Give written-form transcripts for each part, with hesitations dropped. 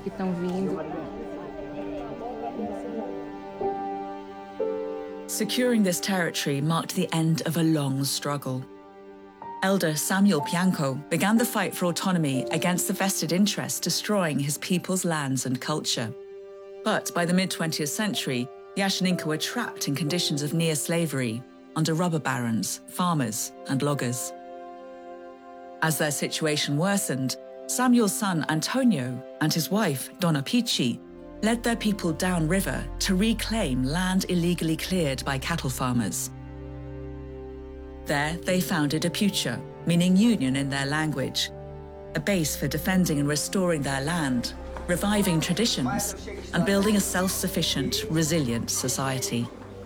que estão vindo. Securing this territory marked the end of a long struggle. Elder Samuel Pianco began the fight for autonomy against the vested interests destroying his people's lands and culture. But by the mid-20th century, the Ashaninka were trapped in conditions of near slavery under rubber barons, farmers, and loggers. As their situation worsened, Samuel's son Antonio and his wife Donna Pichi led their people downriver to reclaim land illegally cleared by cattle farmers. There, they founded Apucha, meaning union in their language, a base for defending and restoring their land, reviving traditions, and building a self-sufficient, resilient society.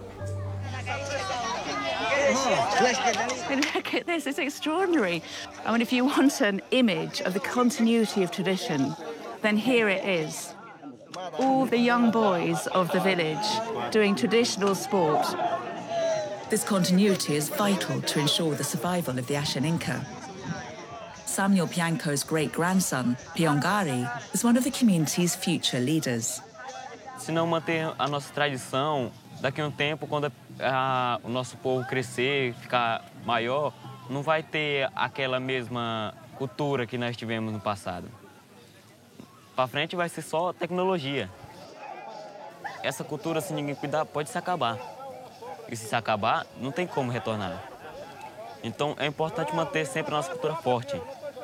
And look at this, it's extraordinary. I mean, if you want an image of the continuity of tradition, then here it is. All the young boys of the village doing traditional sport. This continuity is vital to ensure the survival of the Ashaninka. Samuel Pianco's great-grandson, Piongari, is one of the community's future leaders. Se não manter a nossa tradição, daqui a tempo, quando o nosso povo crescer, ficar maior, não vai ter aquela mesma cultura que nós tivemos no passado. Para frente vai ser só tecnologia. Essa cultura, se ninguém cuidar, pode se acabar. E se acabar, não tem como retornar. Então é importante manter sempre a nossa cultura forte.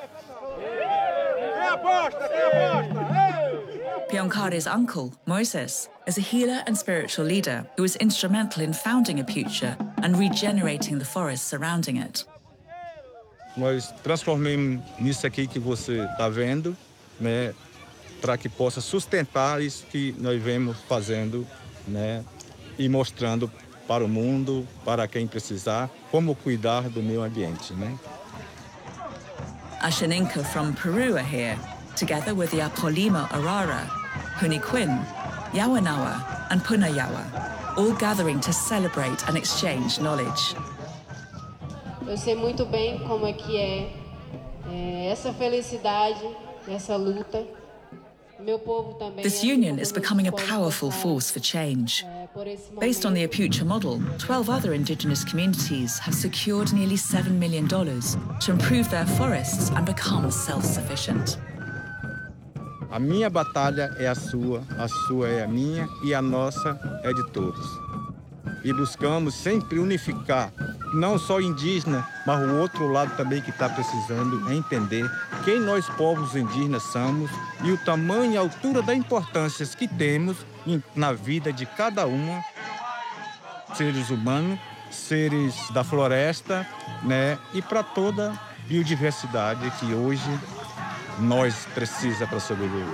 Piongari's uncle, Moises, is a healer and spiritual leader who was instrumental in founding Apucha and regenerating the forests surrounding it. Nós transformamos nisso aqui que você está vendo, né, para que possa sustentar isso que nós vemos fazendo, né, e mostrando para o mundo, para quem precisar, como cuidar do meio ambiente, né? Ashaninka from Peru are here, together with the Apolima Arara, Huniquin, Yawanawa, and Punayawa, all gathering to celebrate and exchange knowledge. Eu sei muito bem como é que é essa felicidade, essa luta. This union is becoming a powerful force for change. Based on the Apucha model, 12 other indigenous communities have secured nearly $7 million to improve their forests and become self-sufficient. A minha batalha é a sua é a minha e a nossa é de todos. E buscamos sempre unificar, não só o indígena, mas o outro lado também que está precisando entender quem nós povos indígenas somos e o tamanho e a altura da importância que temos na vida de cada uma, seres humanos, seres da floresta, né, e para toda a biodiversidade que hoje nós precisamos para sobreviver.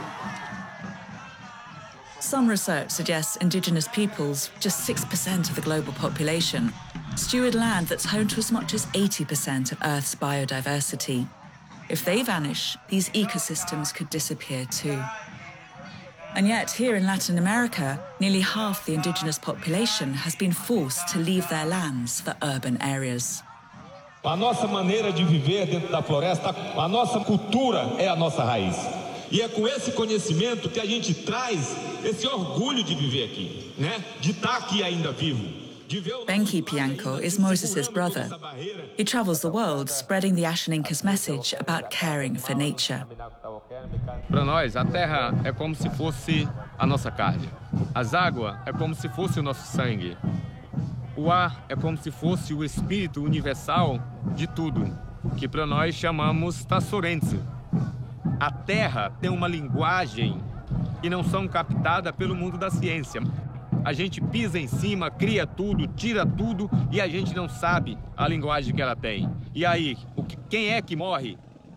Some research suggests indigenous peoples, just 6% of the global population, steward land that's home to as much as 80% of Earth's biodiversity. If they vanish, these ecosystems could disappear too. And yet, here in Latin America, nearly half the indigenous population has been forced to leave their lands for urban areas. A nossa maneira de viver dentro da floresta, a nossa cultura é a nossa raiz. E é com esse conhecimento que a gente traz esse orgulho de viver aqui, né? De estar aqui ainda vivo. Benki Pianco is Moses' brother. He travels the world spreading the Ashaninka's message about caring for nature. Para nós, a terra é como se fosse a nossa carne. As águas é como se fosse o nosso sangue. O ar é como se fosse o espírito universal de tudo, que para nós chamamos Tassorense. A terra tem uma linguagem que não são captada pelo mundo da ciência. A gente pisa em cima, cria tudo, tira tudo e a gente não sabe a linguagem que ela tem. E aí, quem é que morre?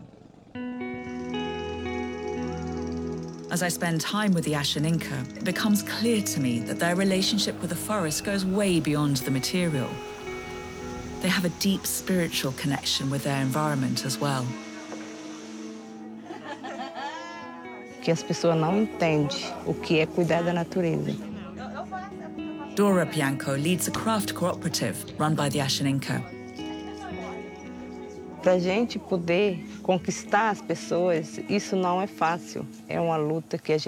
As I spend time with the Ashaninka, it becomes clear to me that their relationship with the forest goes way beyond the material. They have a deep spiritual connection with their environment as well. Que as pessoas não entendem o que é cuidar da natureza. Dora Pianco leads a craft cooperative run by the Ashaninka. Para a gente poder conquistar as pessoas, isso não é fácil. É uma luta que a gente